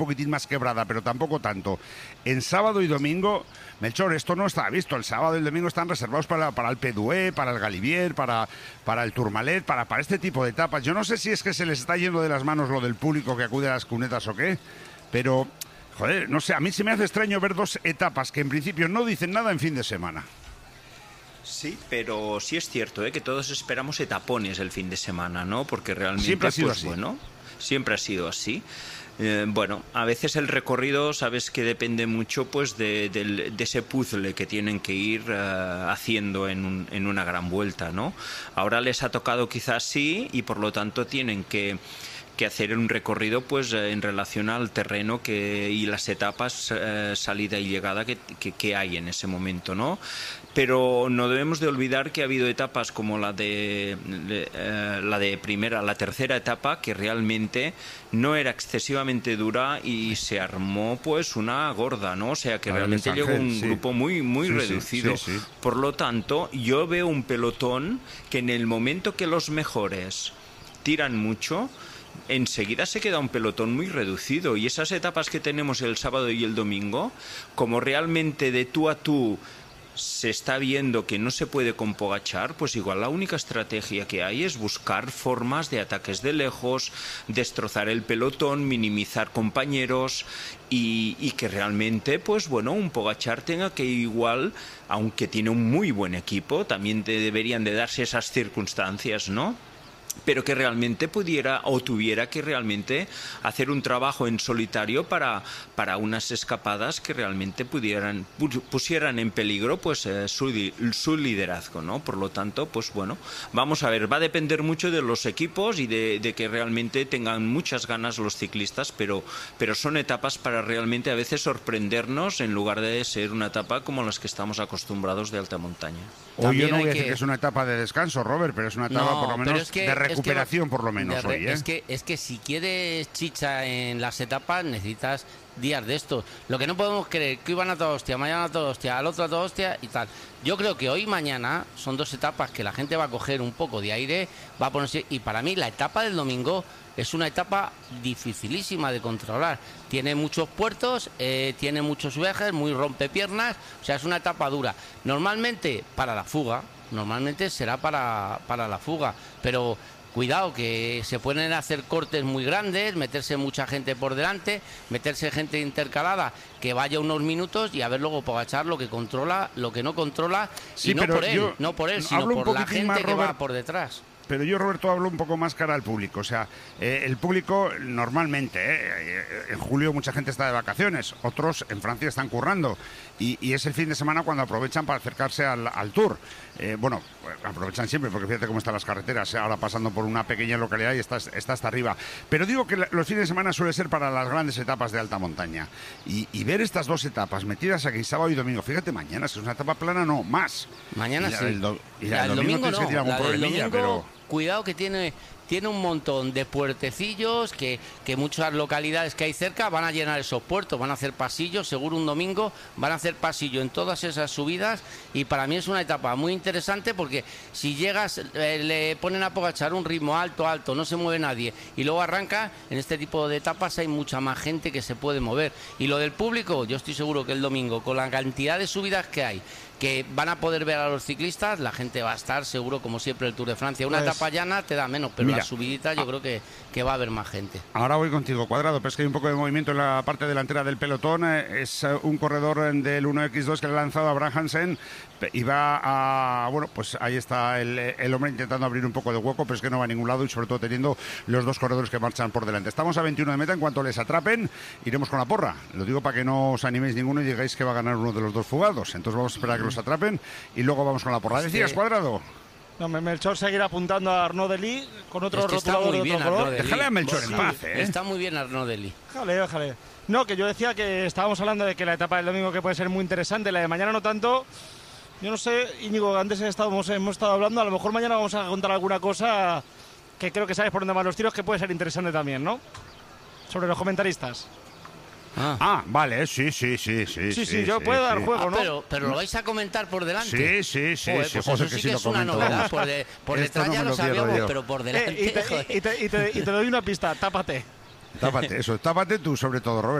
poquitín más quebrada, pero tampoco tanto. En sábado y domingo, Melchor, esto no está visto. El sábado y el domingo están reservados para el Pedué, para el Galibier, para el Tourmalet, para este tipo de etapas. Yo no sé si es que se les está yendo de las manos lo del público que acude a las cunetas o qué, pero, joder, no sé, a mí se me hace extraño ver dos etapas que en principio no dicen nada en fin de semana. Sí, pero sí es cierto, que todos esperamos etapones el fin de semana, ¿no? Porque realmente, siempre ha sido pues así. Bueno, siempre ha sido así. Bueno, a veces el recorrido, sabes que depende mucho pues de ese puzzle que tienen que ir haciendo en una gran vuelta, ¿no? Ahora les ha tocado quizás sí, y por lo tanto tienen que hacer un recorrido pues en relación al terreno y las etapas salida y llegada que hay en ese momento, ¿no? Pero no debemos de olvidar que ha habido etapas como la tercera etapa, que realmente no era excesivamente dura y se armó pues una gorda, ¿no? O sea que realmente llegó un grupo muy reducido. Sí. Por lo tanto, yo veo un pelotón que en el momento que los mejores tiran mucho, enseguida se queda un pelotón muy reducido, y esas etapas que tenemos el sábado y el domingo, como realmente de tú a tú se está viendo que no se puede con Pogačar, pues igual la única estrategia que hay es buscar formas de ataques de lejos, destrozar el pelotón, minimizar compañeros y que realmente, pues bueno, un Pogačar tenga que igual, aunque tiene un muy buen equipo, también deberían de darse esas circunstancias, ¿no? Pero que realmente pudiera o tuviera que realmente hacer un trabajo en solitario para unas escapadas que realmente pusieran en peligro pues su liderazgo, ¿no? Por lo tanto, pues bueno, vamos a ver, va a depender mucho de los equipos y de que realmente tengan muchas ganas los ciclistas, pero son etapas para realmente a veces sorprendernos en lugar de ser una etapa como las que estamos acostumbrados de alta montaña. Hoy yo no voy a decir que es una etapa de descanso, Robert, pero es una etapa por lo menos de recuperación, por lo menos hoy, ¿eh? Es que si quieres chicha en las etapas necesitas días de estos. Lo que no podemos creer que iban a toda hostia, mañana a toda hostia, al otro a toda hostia y tal. Yo creo que hoy y mañana son dos etapas que la gente va a coger un poco de aire, va a ponerse, y para mí la etapa del domingo es una etapa dificilísima de controlar. Tiene muchos puertos, tiene muchos viajes, muy rompepiernas, o sea, es una etapa dura. Normalmente para la fuga, será para la fuga, pero cuidado que se pueden hacer cortes muy grandes, meterse mucha gente por delante, meterse gente intercalada que vaya unos minutos y a ver luego Pogačar lo que controla, lo que no controla, sí, y no por él, sino por la gente que va por detrás. Pero yo, Roberto, hablo un poco más cara al público. O sea, el público normalmente, en julio mucha gente está de vacaciones, otros en Francia están currando. Y es el fin de semana cuando aprovechan para acercarse al Tour. Bueno, aprovechan siempre, porque fíjate cómo están las carreteras, ahora pasando por una pequeña localidad y está hasta arriba. Pero digo que los fines de semana suele ser para las grandes etapas de alta montaña. Y ver estas dos etapas metidas aquí sábado y domingo, fíjate, mañana, si es una etapa plana, no, más. Mañana sí. El domingo tienes que tirar algún problemilla, pero... Cuidado que tiene un montón de puertecillos que muchas localidades que hay cerca van a llenar esos puertos, van a hacer pasillos, seguro un domingo van a hacer pasillo en todas esas subidas, y para mí es una etapa muy interesante porque si llegas, le ponen a Pogačar un ritmo alto, no se mueve nadie y luego arranca, en este tipo de etapas hay mucha más gente que se puede mover. Y lo del público, yo estoy seguro que el domingo, con la cantidad de subidas que hay, que van a poder ver a los ciclistas, la gente va a estar seguro, como siempre, el Tour de Francia. Una etapa llana te da menos, pero la subidita yo creo que va a haber más gente. Ahora voy contigo, Cuadrado, pero es que hay un poco de movimiento en la parte delantera del pelotón. Es un corredor del 1X2 que le ha lanzado a Brad Hansen y va a... Bueno, pues ahí está el hombre intentando abrir un poco de hueco, pero es que no va a ningún lado y sobre todo teniendo los dos corredores que marchan por delante. Estamos a 21 de meta, en cuanto les atrapen, iremos con la porra. Lo digo para que no os animéis ninguno y digáis que va a ganar uno de los dos fugados. Entonces vamos a esperar a que los atrapen y luego vamos con la porra. ¿Decías, Cuadrado? No, Melchor seguirá apuntando a Arnaud Delis con otro rotulador de otro color. Déjale a Melchor en paz, ¿eh? Está muy bien Arnaud Delis. Déjale. No, que yo decía que estábamos hablando de que la etapa del domingo que puede ser muy interesante, la de mañana no tanto. Yo no sé, Íñigo, antes hemos estado hablando, a lo mejor mañana vamos a contar alguna cosa que creo que sabes por dónde van los tiros, que puede ser interesante también, ¿no? Sobre los comentaristas. Vale, sí, yo puedo dar juego, ¿no? Pero lo vais a comentar por delante. Sí. Joder, pues eso sí que es una novedad. Por detrás ya lo sabíamos, pero por delante. Y te doy una pista, tápate. Tápate, eso, tápate tú sobre todo, Roberto.